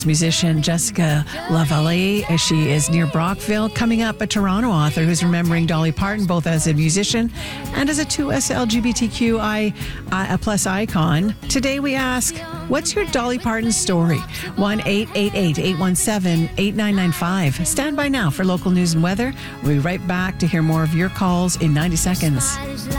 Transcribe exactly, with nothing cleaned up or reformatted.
Musician Jessica LaValle, as she is near Brockville. Coming up, a Toronto author who's remembering Dolly Parton both as a musician and as a two S L G B T Q I uh, plus icon. Today we ask, what's your Dolly Parton story? one eight eight eight, eight one seven, eight nine nine five. Stand by now for local news and weather. We'll be right back to hear more of your calls in ninety seconds.